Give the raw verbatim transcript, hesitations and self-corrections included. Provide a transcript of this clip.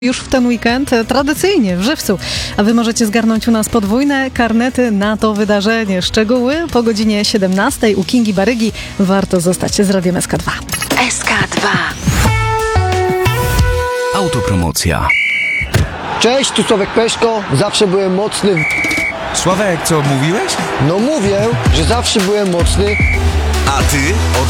Już w ten weekend, tradycyjnie w Żywcu, a wy możecie zgarnąć u nas podwójne karnety na to wydarzenie. Szczegóły po godzinie siedemnastej u Kingi Barygi. Warto zostać z Radiem S K dwa. S K dwa. Autopromocja. Cześć, tu Sławek Peszko. Zawsze byłem mocny. w- Sławek, co mówiłeś? No mówię, że zawsze byłem mocny. A ty od